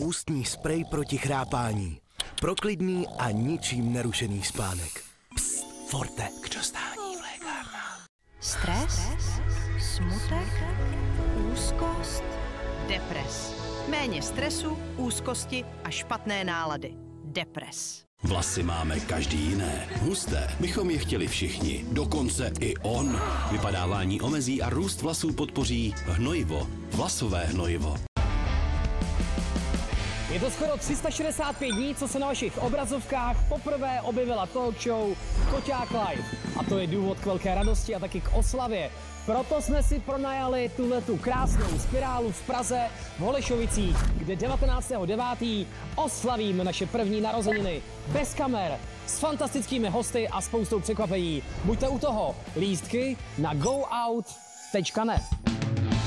ústní sprej proti chrápání. Pro klidný a ničím nerušený spánek. Psst, Forte, k dostání v lékárnách. Stres, smutek, úzkost, depres. Méně stresu, úzkosti a špatné nálady. Depres. Vlasy máme každý jiné. Husté bychom je chtěli všichni. Dokonce i on. Vypadávání omezí a růst vlasů podpoří hnojivo. Vlasové hnojivo. Je to skoro 365 dní, co se na vašich obrazovkách poprvé objevila talk show Koťák Live. A to je důvod k velké radosti a taky k oslavě. Proto jsme si pronajali tuhletu krásnou spirálu v Praze, v Holešovicích, kde 19.9. oslavíme naše první narozeniny. Bez kamer, s fantastickými hosty a spoustou překvapení. Buďte u toho. Lístky na goout.net.